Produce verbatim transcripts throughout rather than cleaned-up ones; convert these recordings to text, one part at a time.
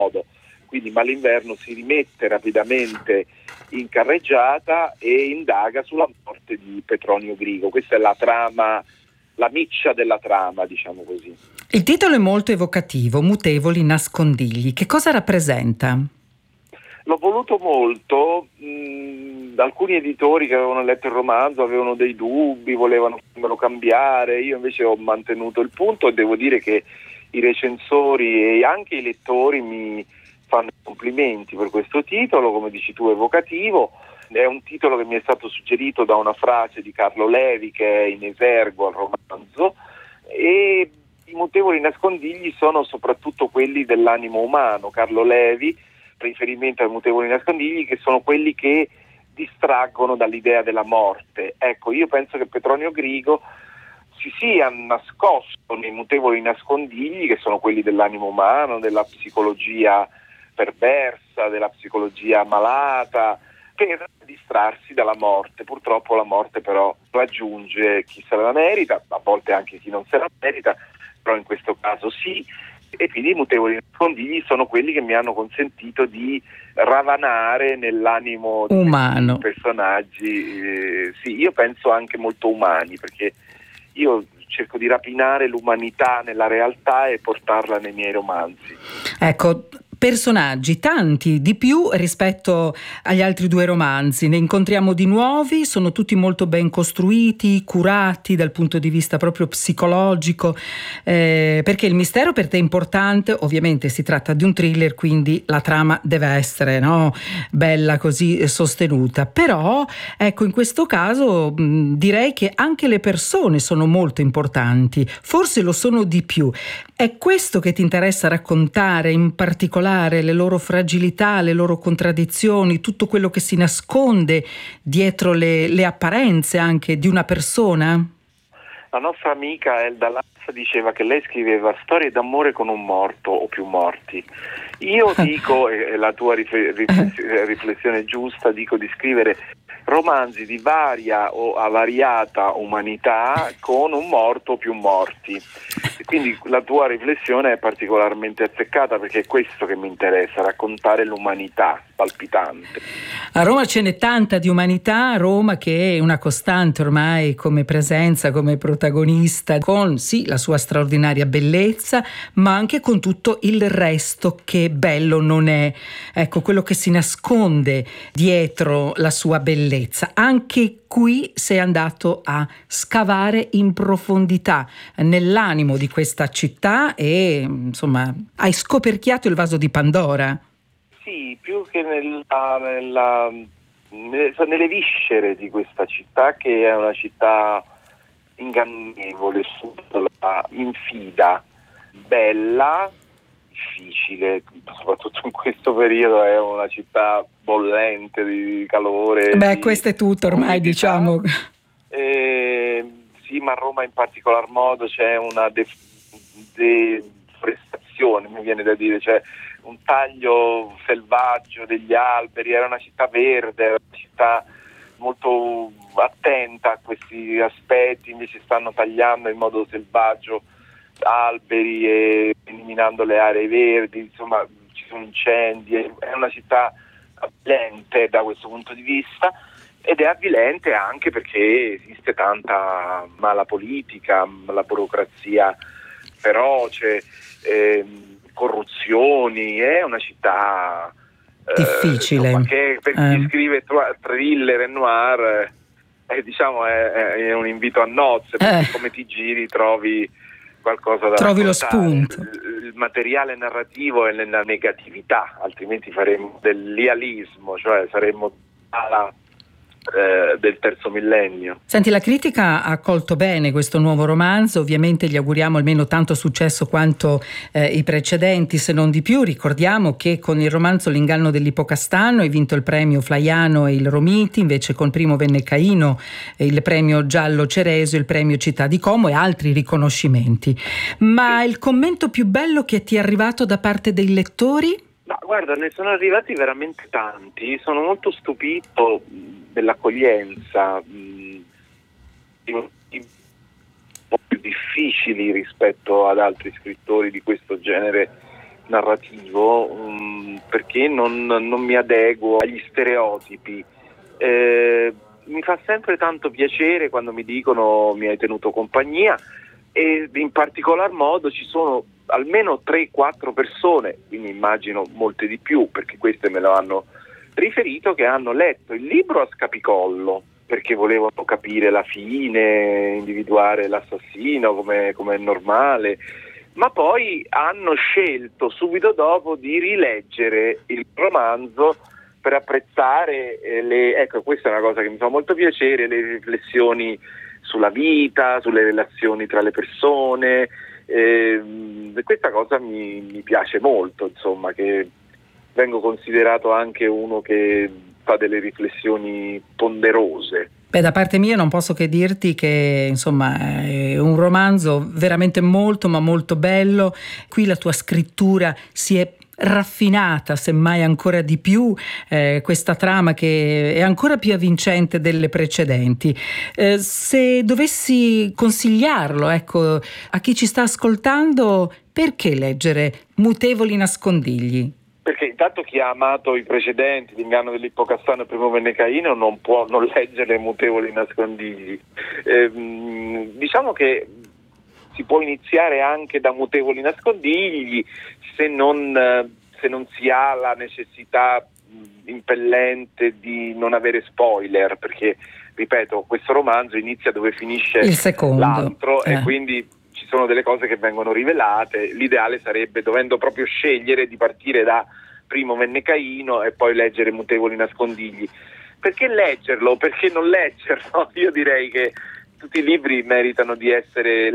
modo. Quindi Malinverno si rimette rapidamente in carreggiata e indaga sulla morte di Petronio Grigo. Questa è la trama, la miccia della trama, diciamo così. Il titolo è molto evocativo, Mutevoli nascondigli. Che cosa rappresenta? L'ho voluto molto, mh, alcuni editori che avevano letto il romanzo avevano dei dubbi, volevano farmelo cambiare, io invece ho mantenuto il punto e devo dire che i recensori e anche i lettori mi fanno complimenti per questo titolo, come dici tu, evocativo. È un titolo che mi è stato suggerito da una frase di Carlo Levi, che è in esergo al romanzo, e i mutevoli nascondigli sono soprattutto quelli dell'animo umano. Carlo Levi, riferimento ai mutevoli nascondigli, che sono quelli che distraggono dall'idea della morte. Ecco, io penso che Petronio Grigo si sia nascosto nei mutevoli nascondigli, che sono quelli dell'animo umano, della psicologia perversa, della psicologia malata, per distrarsi dalla morte. Purtroppo la morte però raggiunge chi se la merita, a volte anche chi non se la merita, però in questo caso sì, e quindi i mutevoli nascondigli sono quelli che mi hanno consentito di ravanare nell'animo di umano. questi personaggi, eh, sì, io penso anche molto umani, perché io cerco di rapinare l'umanità nella realtà e portarla nei miei romanzi. Ecco, personaggi, tanti di più rispetto agli altri due romanzi, ne incontriamo di nuovi, sono tutti molto ben costruiti, curati dal punto di vista proprio psicologico, eh, perché il mistero per te è importante, ovviamente si tratta di un thriller, quindi la trama deve essere, no, bella così sostenuta, però ecco, in questo caso mh, direi che anche le persone sono molto importanti, forse lo sono di più. È questo che ti interessa raccontare, in particolare le loro fragilità, le loro contraddizioni, tutto quello che si nasconde dietro le, le apparenze anche di una persona? La nostra amica Elda Lazza diceva che lei scriveva storie d'amore con un morto o più morti. Io dico, e la tua riflessione è giusta, dico di scrivere romanzi di varia o avariata umanità con un morto o più morti. E quindi la tua riflessione è particolarmente azzeccata, perché è questo che mi interessa, raccontare l'umanità palpitante. A Roma ce n'è tanta di umanità, Roma che è una costante ormai come presenza, come protagonista, con sì la sua straordinaria bellezza, ma anche con tutto il resto che bello non è, ecco, quello che si nasconde dietro la sua bellezza. Anche qui sei andato a scavare in profondità nell'animo di questa città e insomma hai scoperchiato il vaso di Pandora. Sì, più che nella, nella, nelle viscere di questa città, che è una città ingannevole, subdola, infida, bella, difficile, soprattutto in questo periodo è una città bollente di calore. Beh, di questo è tutto ormai, umidità. Diciamo. Eh, sì, ma a Roma in particolar modo c'è una deforestazione, mi viene da dire, cioè un taglio selvaggio degli alberi. Era una città verde, era una città molto attenta a questi aspetti, invece stanno tagliando in modo selvaggio alberi e eliminando le aree verdi, insomma ci sono incendi, è una città avvilente da questo punto di vista, ed è avvilente anche perché esiste tanta mala politica, la burocrazia feroce, eh, corruzioni, è una città difficile, eh, insomma, che per chi eh. scrive thriller e noir eh, diciamo è, è un invito a nozze, perché eh. come ti giri trovi qualcosa da trovi raccontare. Lo spunto. Il materiale narrativo è nella negatività, altrimenti faremmo dell'idealismo, cioè saremmo alla eh, del terzo millennio. Senti, la critica ha accolto bene questo nuovo romanzo, ovviamente gli auguriamo almeno tanto successo quanto eh, i precedenti, se non di più. Ricordiamo che con il romanzo L'inganno dell'Ipocastano hai vinto il premio Flaiano e il Romiti, invece con Primo venne Caino, il premio Giallo Ceresio, il premio Città di Como e altri riconoscimenti. Ma il commento più bello che ti è arrivato da parte dei lettori? Ma guarda, ne sono arrivati veramente tanti, sono molto stupito dell'accoglienza, mh, un po' più difficili rispetto ad altri scrittori di questo genere narrativo, um, perché non, non mi adeguo agli stereotipi. Eh, mi fa sempre tanto piacere quando mi dicono mi hai tenuto compagnia, e in particolar modo ci sono almeno tre quattro persone, quindi immagino molte di più perché queste me lo hanno riferito, che hanno letto il libro a scapicollo perché volevano capire la fine, individuare l'assassino come, come è normale, ma poi hanno scelto subito dopo di rileggere il romanzo per apprezzare eh, le, ecco, questa è una cosa che mi fa molto piacere, le riflessioni sulla vita, sulle relazioni tra le persone, eh, questa cosa mi, mi piace molto, insomma, che vengo considerato anche uno che fa delle riflessioni ponderose. Beh, da parte mia non posso che dirti che insomma è un romanzo veramente molto ma molto bello. Qui la tua scrittura si è raffinata, semmai ancora di più, eh, questa trama che è ancora più avvincente delle precedenti. Eh, se dovessi consigliarlo, ecco, a chi ci sta ascoltando, perché leggere Mutevoli nascondigli? Perché intanto chi ha amato i precedenti, L'inganno dell'Ippocastano e Primo Venne Caino, non può non leggere Mutevoli nascondigli. Eh, diciamo che si può iniziare anche da Mutevoli nascondigli se non, se non si ha la necessità impellente di non avere spoiler, perché, ripeto, questo romanzo inizia dove finisce il secondo, l'altro eh. e quindi ci sono delle cose che vengono rivelate. L'ideale sarebbe, dovendo proprio scegliere, di partire da Primo Venne Caino e poi leggere Mutevoli nascondigli. Perché leggerlo? Perché non leggerlo? Io direi che tutti i libri meritano di essere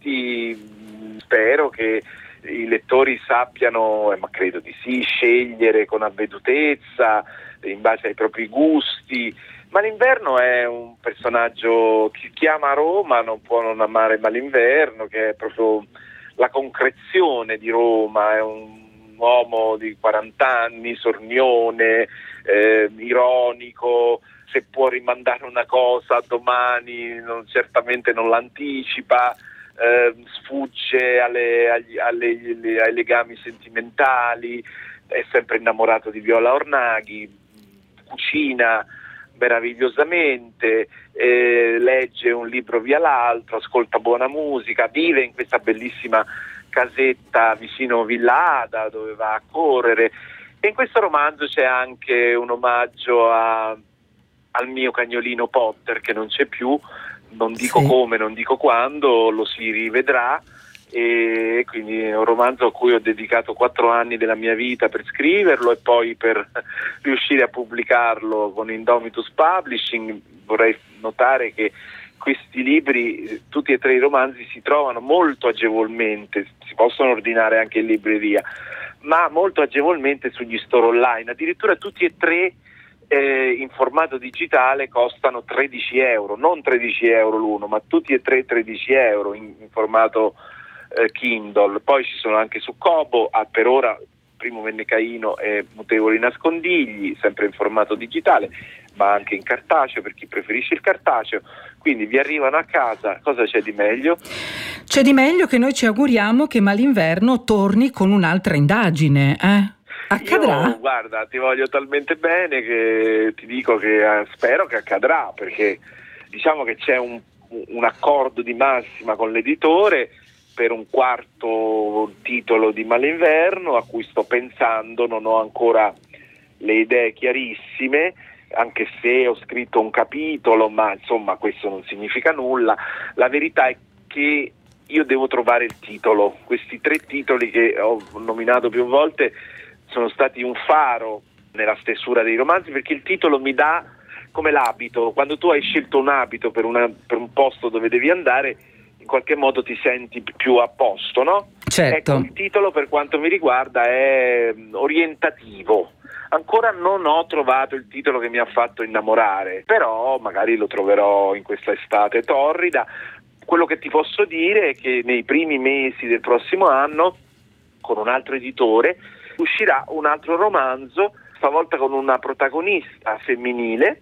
letti, spero che i lettori sappiano, eh, ma credo di sì, scegliere con avvedutezza, in base ai propri gusti. Malinverno è un personaggio, chi chiama Roma non può non amare Malinverno, che è proprio la concrezione di Roma, è un uomo di quaranta anni, sornione, eh, ironico, se può rimandare una cosa domani non, certamente non l'anticipa, eh, sfugge alle, agli, alle, ai legami sentimentali, è sempre innamorato di Viola Ornaghi, cucina meravigliosamente, eh, legge un libro via l'altro, ascolta buona musica, vive in questa bellissima casetta vicino Villa Ada dove va a correre, e in questo romanzo c'è anche un omaggio a, al mio cagnolino Potter, che non c'è più, non dico sì. come, non dico quando, lo si rivedrà, e quindi è un romanzo a cui ho dedicato quattro anni della mia vita per scriverlo e poi per riuscire a pubblicarlo con Indomitus Publishing. Vorrei notare che questi libri, tutti e tre i romanzi, si trovano molto agevolmente, si possono ordinare anche in libreria, ma molto agevolmente sugli store online, addirittura tutti e tre eh, in formato digitale costano tredici euro, non tredici euro l'uno, ma tutti e tre tredici euro in, in formato eh, Kindle. Poi ci sono anche su Kobo, ah, per ora Primo Venne Caino e Mutevoli nascondigli, sempre in formato digitale, ma anche in cartaceo per chi preferisce il cartaceo, quindi vi arrivano a casa. Cosa c'è di meglio? C'è di meglio che noi ci auguriamo che Malinverno torni con un'altra indagine, eh? Accadrà? Io, guarda, ti voglio talmente bene che ti dico che eh, spero che accadrà, perché diciamo che c'è un, un accordo di massima con l'editore per un quarto titolo di Malinverno a cui sto pensando, non ho ancora le idee chiarissime, anche se ho scritto un capitolo, ma insomma questo non significa nulla. La verità è che io devo trovare il titolo. Questi tre titoli che ho nominato più volte sono stati un faro nella stesura dei romanzi, perché il titolo mi dà come l'abito. Quando tu hai scelto un abito per, una, per un posto dove devi andare, in qualche modo ti senti più a posto, no? Certo. Ecco, il titolo per quanto mi riguarda è orientativo. Ancora non ho trovato il titolo che mi ha fatto innamorare, però magari lo troverò in questa estate torrida. Quello che ti posso dire è che nei primi mesi del prossimo anno, con un altro editore, uscirà un altro romanzo, stavolta con una protagonista femminile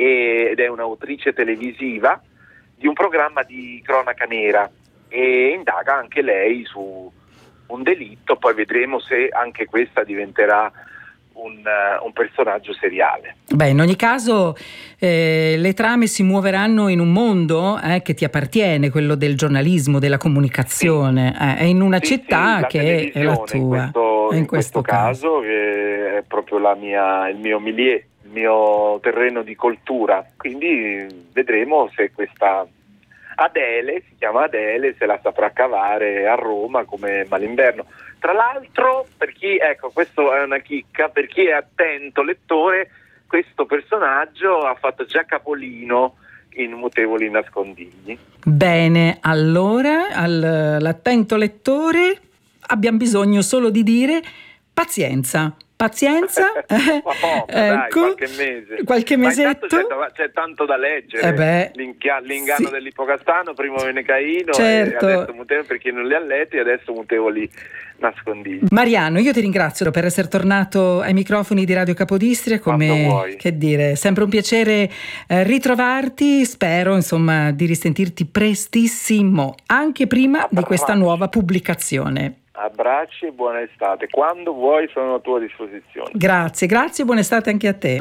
ed è un'autrice televisiva di un programma di cronaca nera, e indaga anche lei su, un delitto, poi vedremo se anche questa diventerà un, uh, un personaggio seriale. Beh, in ogni caso eh, le trame si muoveranno in un mondo eh, che ti appartiene, quello del giornalismo, della comunicazione, sì. eh, è in una sì, città sì, che è la tua. In questo, in in questo, questo caso, caso che è proprio la mia, il mio milieu, il mio terreno di coltura, quindi vedremo se questa Adele, si chiama Adele, se la saprà cavare a Roma come Malinverno. Tra l'altro, per chi, ecco, questo è una chicca, per chi è attento lettore, questo personaggio ha fatto già capolino in Mutevoli nascondigli. Bene, allora all'attento lettore abbiamo bisogno solo di dire pazienza. Pazienza, Ma poco, dai, ecco, qualche mese. Qualche mesetto. Ma intanto c'è, c'è tanto da leggere. Eh beh, L'inga- l'inganno sì. dell'Ippocastano, prima venne Caino, Certo. e adesso Mutevoli, per chi non li ha letti, adesso Mutevoli nascondigli. Mariano, io ti ringrazio per essere tornato ai microfoni di Radio Capodistria, come, che dire, sempre un piacere eh, ritrovarti, spero insomma di risentirti prestissimo, anche prima Abbracci. di questa nuova pubblicazione. Abbracci e buona estate. Quando vuoi sono a tua disposizione. Grazie, grazie e buona estate anche a te.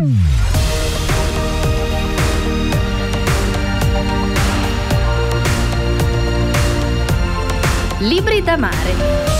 Libri da mare.